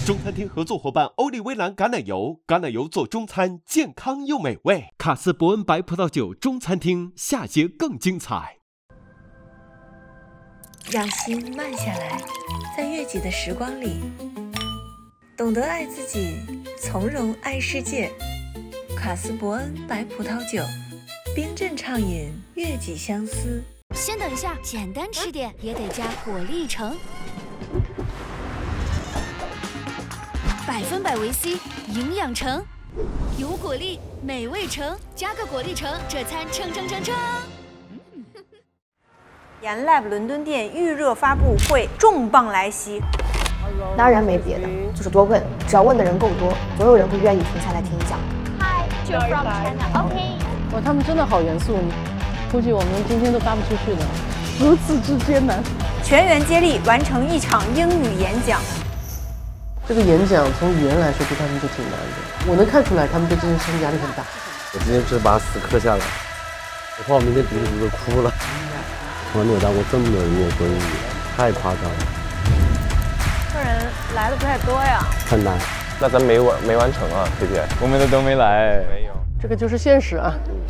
中餐厅合作伙伴欧丽薇兰橄榄油，橄榄油做中餐健康又美味。卡斯伯恩白葡萄酒中餐厅下节更精彩。 让心慢下来，在悦己的时光里，懂得爱自己，从容爱世界。卡斯伯恩白葡萄酒，冰镇畅饮，悦己相思。 先等一下，简单吃点也得加果粒橙。100%维 C， 营养橙，有果粒，美味橙，加个果粒橙，这餐撑。 研 Lab 伦敦店预热发布会重磅来袭， 当然没别的，就是多问，只要问的人够多，总有人会愿意停下来听你讲。 Hi, you're from China. OK。 哇，他们真的好严肃，估计我们今天都发不出去的，如此之艰难。 全员接力完成一场英语演讲。 这个演讲从语言来说对他们就挺难的，我能看出来他们对这件事情压力很大。 我今天只把死磕下来，我怕我明天鼻子都哭了。从来没有当过这么多人面说英语，太夸张了。 客人来的不太多呀， 很难。 那咱没完成啊，姐姐，我们的都没来。没有， 这个就是现实啊。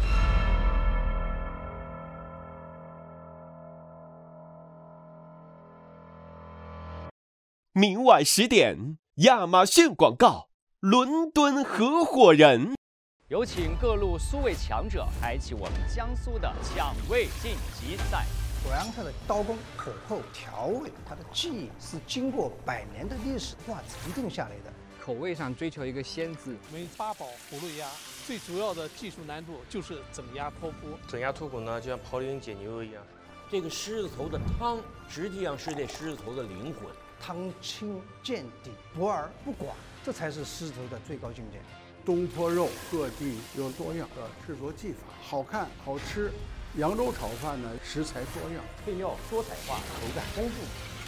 明晚10点，亚马逊广告，伦敦合伙人。 有请各路苏味强者开启我们江苏的抢味晋级赛。 果然它的刀工、可扣、调味，它的技艺是经过100年的历史化沉淀下来的。 口味上追求一个鲜字， 每8宝葫芦鸭最主要的技术难度就是整鸭脱骨。 整鸭脱骨呢，就像庖丁解牛一样。这个狮子头的汤，实际上是这狮子头的灵魂。 汤清见底，不二不寡，这才是狮子头的最高境界。 东坡肉各地有多样的制作技法，好看好吃。扬州炒饭呢，食材多样， 配料多彩化，口感丰富。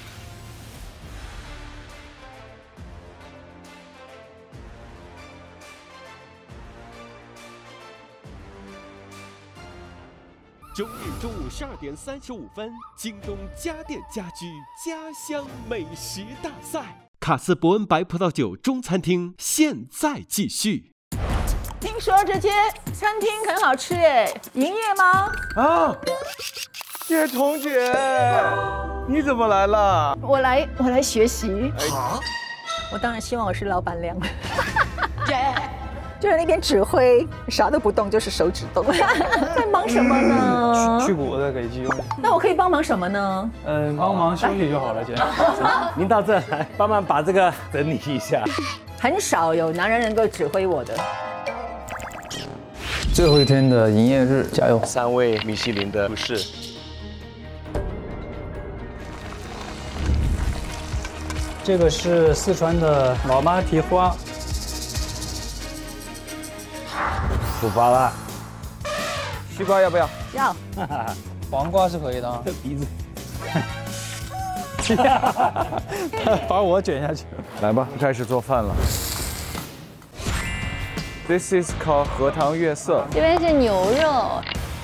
周日中午12点35分，京东家电家居家乡美食大赛，卡斯伯恩白葡萄酒中餐厅现在继续。 听说这间餐厅很好吃哎，营业吗？ 啊，叶童姐，你怎么来了？ 我来学习。 啊？ 我当然希望我是老板娘。就在那边指挥，啥都不动，就是手指动。在忙什么呢？ 去骨的给鸡用。 那我可以帮忙什么呢？ 帮忙休息就好了，姐。您到这来，帮忙把这个整理一下。 很少有男人能够指挥我的。 最后一天的营业日，加油 ！3位米其林的厨师。 这个是四川的老妈蹄花。 出发了。西瓜要不要？ 要。 黄瓜是可以的。 鼻子。 把我卷下去。 来吧，开始做饭了。This is called 荷塘月色。 这边是牛肉。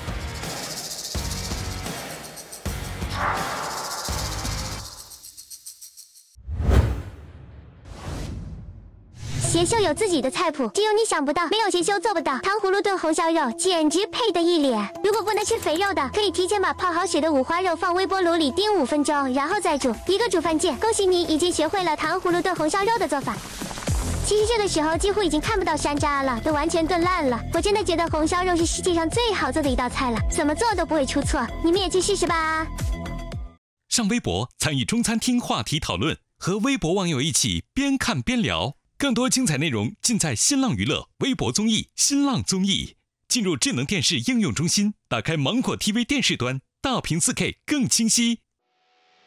协秀有自己的菜谱，只有你想不到，没有协秀做不到。糖葫芦炖红烧肉简直配得一脸。如果不能吃肥肉的，可以提前把泡好水的五花肉放微波炉里叮5分钟，然后再煮。一个煮饭键，恭喜你已经学会了糖葫芦炖红烧肉的做法。其实这个时候几乎已经看不到山楂了，都完全炖烂了。我真的觉得红烧肉是世界上最好做的一道菜了，怎么做都不会出错。你们也去试试吧。 上微博参与中餐厅话题讨论，和微博网友一起边看边聊。更多精彩内容尽在新浪娱乐微博综艺新浪综艺。进入智能电视应用中心，打开芒果 TV 电视端，大屏4K 更清晰。